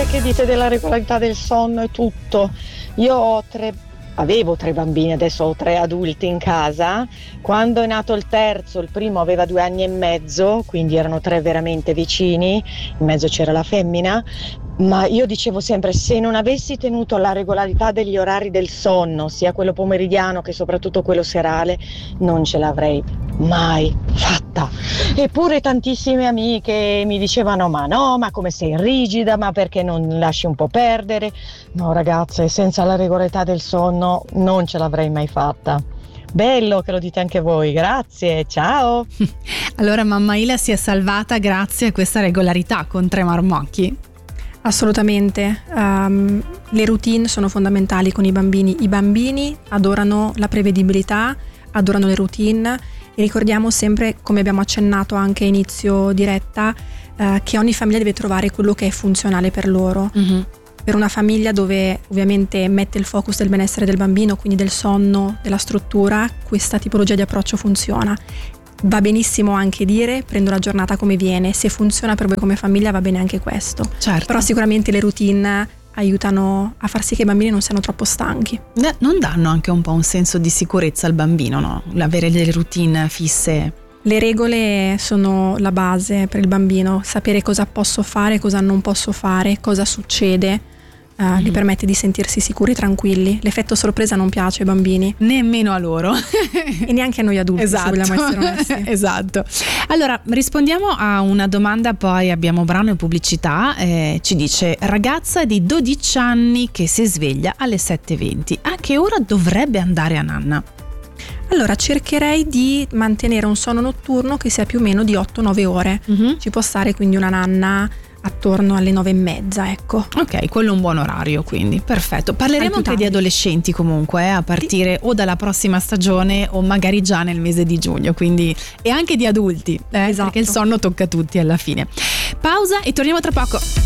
che dite della regolarità del sonno e tutto. Io avevo 3 bambini, adesso ho 3 adulti in casa. Quando è nato il terzo, il primo aveva 2 anni e mezzo, quindi erano 3 veramente vicini, in mezzo c'era la femmina. Ma io dicevo sempre, se non avessi tenuto alla regolarità degli orari del sonno, sia quello pomeridiano che soprattutto quello serale, non ce l'avrei mai fatta. Eppure tantissime amiche mi dicevano, ma no, ma come sei rigida, ma perché non lasci un po' perdere? No ragazze, senza la regolarità del sonno non ce l'avrei mai fatta. Bello che lo dite anche voi, grazie, ciao. Allora mamma Ila si è salvata grazie a questa regolarità con 3 marmocchi. Assolutamente, le routine sono fondamentali con i bambini. I bambini adorano la prevedibilità, adorano le routine e ricordiamo sempre, come abbiamo accennato anche a inizio diretta, che ogni famiglia deve trovare quello che è funzionale per loro. Mm-hmm. Per una famiglia dove ovviamente mette il focus del benessere del bambino, quindi del sonno, della struttura, questa tipologia di approccio funziona. Va benissimo anche dire prendo la giornata come viene, se funziona per voi come famiglia va bene anche questo. Certo. Però sicuramente le routine aiutano a far sì che i bambini non siano troppo stanchi. Non danno anche un po' un senso di sicurezza al bambino, no? Avere delle routine fisse. Le regole sono la base per il bambino, sapere cosa posso fare, cosa non posso fare, cosa succede. Gli permette di sentirsi sicuri e tranquilli. L'effetto sorpresa non piace ai bambini, nemmeno a loro e neanche a noi adulti, esatto. Se vogliamo essere onesti. Esatto. Allora rispondiamo a una domanda, poi abbiamo brano e pubblicità. Ci dice: ragazza di 12 anni che si sveglia alle 7:20, a che ora dovrebbe andare a nanna? Allora cercherei di mantenere un sonno notturno che sia più o meno di 8-9 ore. Ci può stare quindi una nanna attorno alle 9:30, ecco. Ok, quello è un buon orario, quindi perfetto. Parleremo anche di adolescenti comunque, a partire o dalla prossima stagione o magari già nel mese di giugno, quindi, e anche di adulti, esatto. Perché il sonno tocca a tutti alla fine. Pausa e torniamo tra poco.